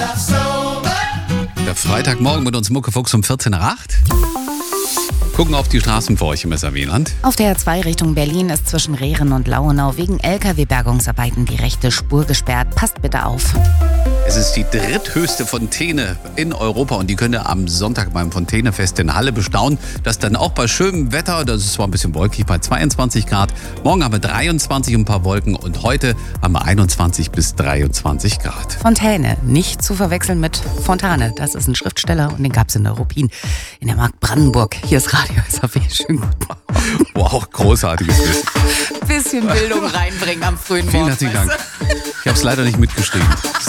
Der Freitagmorgen mit uns Muckefuchs um 14 nach 8. Gucken auf die Straßen für euch im Messerwieland. Auf der A2 Richtung Berlin ist zwischen Rehren und Lauenau wegen LKW-Bergungsarbeiten die rechte Spur gesperrt. Passt bitte auf. Es ist die dritthöchste Fontäne in Europa und die könnt ihr am Sonntag beim Fontänefest in Halle bestaunen. Das dann auch bei schönem Wetter, das ist zwar ein bisschen wolkig, bei 22 Grad. Morgen haben wir 23 und ein paar Wolken und heute haben wir 21 bis 23 Grad. Fontäne, nicht zu verwechseln mit Fontane. Das ist ein Schriftsteller und den gab es in Neuruppin in der Mark Brandenburg. Hier ist Radio SAP. Schönen guten Morgen. Wow, großartiges Wissen. Bisschen Bildung reinbringen am frühen Morgen. Vielen herzlichen Dank. Ich habe es leider nicht mitgeschrieben.